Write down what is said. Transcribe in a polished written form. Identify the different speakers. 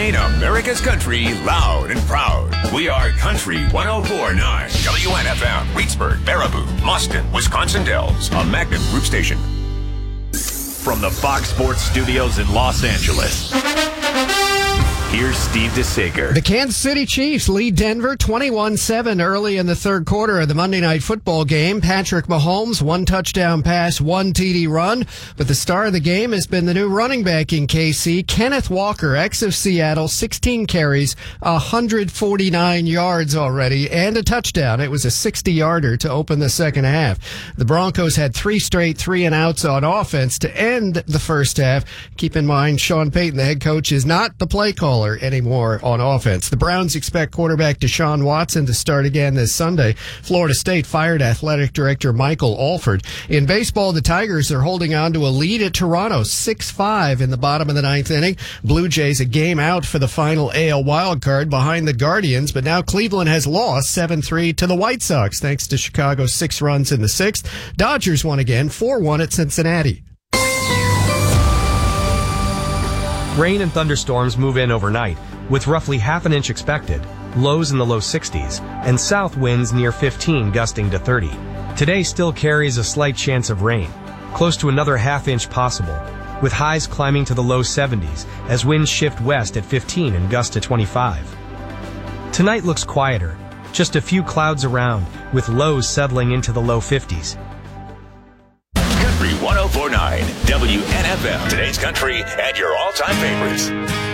Speaker 1: playing America's country loud and proud. We are Country 104.9 WNFM, Reedsburg, Baraboo, Mauston, Wisconsin Dells, a Magnum Group station. From the Fox Sports Studios in Los Angeles, here's Steve DeSager.
Speaker 2: The Kansas City Chiefs lead Denver 21-7 early in the third quarter of the Monday Night Football game. Patrick Mahomes, 1 touchdown pass, 1 TD run. But the star of the game has been the new running back in KC, Kenneth Walker, ex of Seattle, 16 carries, 149 yards already, and a touchdown. It was a 60-yarder to open the second half. The Broncos had 3 straight 3-and-outs on offense to end the first half. Keep in mind, Sean Payton, the head coach, is not the play caller anymore on offense. The Browns expect quarterback Deshaun Watson to start again this Sunday. Florida State fired athletic director Michael Alford. In baseball, the Tigers are holding on to a lead at Toronto, 6-5 in the bottom of the ninth inning. Blue Jays a game out for the final AL wildcard behind the Guardians, but now Cleveland has lost 7-3 to the White Sox thanks to Chicago's 6 runs in the sixth. Dodgers won again, 4-1 at Cincinnati.
Speaker 3: Rain and thunderstorms move in overnight, with roughly half an inch expected, lows in the low 60s, and south winds near 15 gusting to 30. Today still carries a slight chance of rain, close to another half inch possible, with highs climbing to the low 70s as winds shift west at 15 and gust to 25. Tonight looks quieter, just a few clouds around, with lows settling into the low 50s.
Speaker 1: Country 104.9 WNFM. Today's country and your all-time favorites.